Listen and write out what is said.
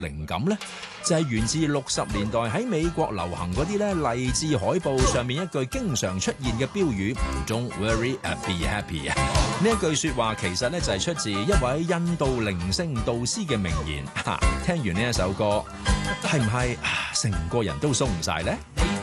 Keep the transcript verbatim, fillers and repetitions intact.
靈感呢？就係源自六十年代喺美國流行嗰啲咧勵志海報上面一句經常出現嘅標語 Don't worry, be happy 啊！呢一句說話其實咧就係出自一位印度靈性導師嘅名言。哈，聽完呢一首歌，係唔係成個人都鬆晒呢？